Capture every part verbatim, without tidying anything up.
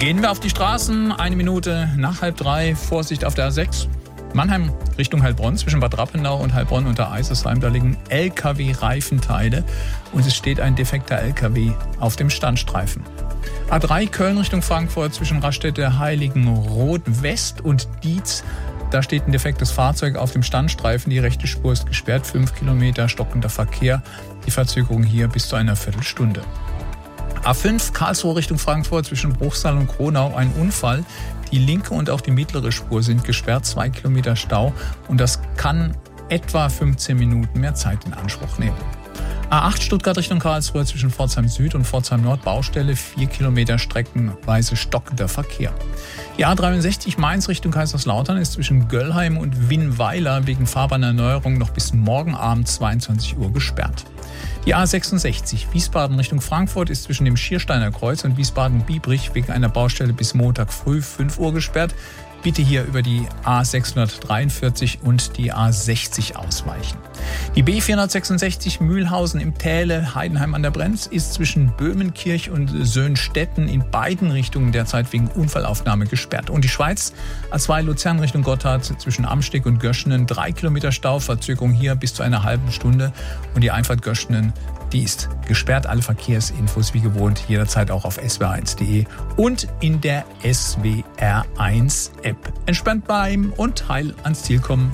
Gehen wir auf die Straßen. Eine Minute nach halb drei. Vorsicht auf der A sechs. Mannheim Richtung Heilbronn, zwischen Bad Rappenau und Heilbronn unter Eisesheim. Da liegen L K W-Reifenteile und es steht ein defekter L K W auf dem Standstreifen. A drei Köln Richtung Frankfurt, zwischen Raststätte Heiligenroth West und Dietz. Da steht ein defektes Fahrzeug auf dem Standstreifen. Die rechte Spur ist gesperrt, fünf Kilometer stockender Verkehr. Die Verzögerung hier bis zu einer Viertelstunde. A fünf Karlsruhe Richtung Frankfurt, zwischen Bruchsal und Kronau ein Unfall. Die linke und auch die mittlere Spur sind gesperrt, zwei Kilometer Stau. Und das kann etwa fünfzehn Minuten mehr Zeit in Anspruch nehmen. A acht Stuttgart Richtung Karlsruhe, zwischen Pforzheim Süd und Pforzheim Nord Baustelle, vier Kilometer streckenweise stockender Verkehr. Die A dreiundsechzig Mainz Richtung Kaiserslautern ist zwischen Göllheim und Winnweiler wegen Fahrbahnerneuerung noch bis morgen Abend zweiundzwanzig Uhr gesperrt. Die A sechsundsechzig Wiesbaden Richtung Frankfurt ist zwischen dem Schiersteiner Kreuz und Wiesbaden-Biebrich wegen einer Baustelle bis Montag früh fünf Uhr gesperrt. Bitte hier über die A sechshundertdreiundvierzig und die A sechzig ausweichen. Die B vierhundertsechsundsechzig Mühlhausen im Täle, Heidenheim an der Brenz ist zwischen Böhmenkirch und Söhnstetten in beiden Richtungen derzeit wegen Unfallaufnahme gesperrt. Und die Schweiz, A zwei Luzern Richtung Gotthard, zwischen Amsteg und Göschenen, drei Kilometer Stau, Verzögerung hier bis zu einer halben Stunde. Und die Einfahrt Göschenen, die ist gesperrt. Alle Verkehrsinfos wie gewohnt jederzeit auch auf s w r eins punkt d e und in der S W R eins App. Entspannt bleiben und heil ans Ziel kommen.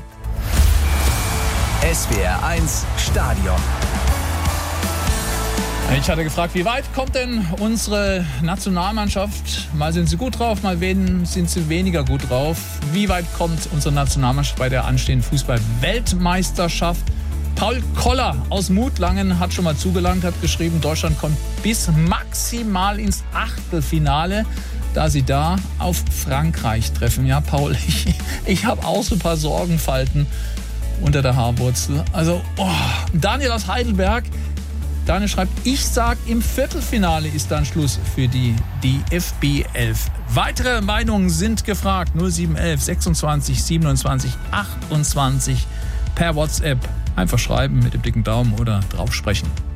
S W R eins Stadion. Ich hatte gefragt, wie weit kommt denn unsere Nationalmannschaft? Mal sind sie gut drauf, mal sind sie weniger gut drauf. Wie weit kommt unsere Nationalmannschaft bei der anstehenden Fußball-Weltmeisterschaft? Paul Koller aus Mutlangen hat schon mal zugelangt, hat geschrieben, Deutschland kommt bis maximal ins Achtelfinale, da sie da auf Frankreich treffen. Ja, Paul, ich, ich habe auch so ein paar Sorgenfalten unter der Haarwurzel. Also, oh. Daniel aus Heidelberg, Daniel schreibt, ich sag, im Viertelfinale ist dann Schluss für die D F B elf. Weitere Meinungen sind gefragt. null sieben eins eins sechsundzwanzig siebenundzwanzig achtundzwanzig per WhatsApp. Einfach schreiben mit dem dicken Daumen oder drauf sprechen.